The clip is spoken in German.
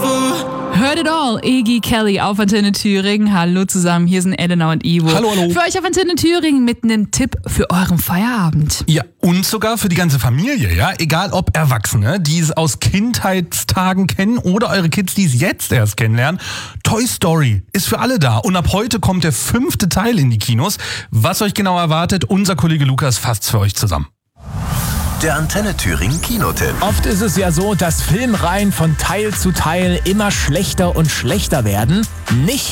Heard it all, Iggy Kelly auf Antenne Thüringen. Hallo zusammen, hier sind Elena und Ivo. Hallo, hallo. Für euch auf Antenne Thüringen mit einem Tipp für euren Feierabend. Ja, und sogar für die ganze Familie, ja. Egal ob Erwachsene, die es aus Kindheitstagen kennen oder eure Kids, die es jetzt erst kennenlernen. Toy Story ist für alle da. Und ab heute kommt der 5. Teil in die Kinos. Was euch genau erwartet, unser Kollege Lukas fasst für euch zusammen. Der Antenne Thüringen Kinotipp. Oft ist es ja so, dass Filmreihen von Teil zu Teil immer schlechter und schlechter werden. Nicht